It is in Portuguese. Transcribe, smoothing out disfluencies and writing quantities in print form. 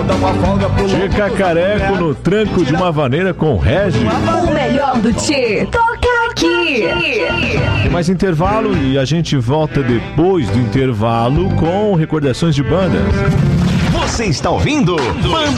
Tchê Cacareco no tranco de uma vaneira com Regi. O melhor do Tchê toca aqui. Tem mais intervalo e a gente volta depois do intervalo com recordações de bandas. Você está ouvindo